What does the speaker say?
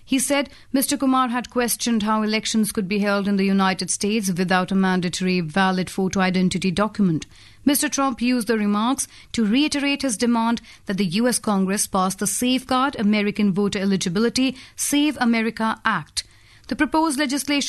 He said Mr. Kumar had questioned how elections could be held in the United States without a mandatory valid photo identity document. Mr. Trump used the remarks to reiterate his demand that the U.S. Congress pass the Safeguard American Voter Eligibility Save America Act. The proposed legislation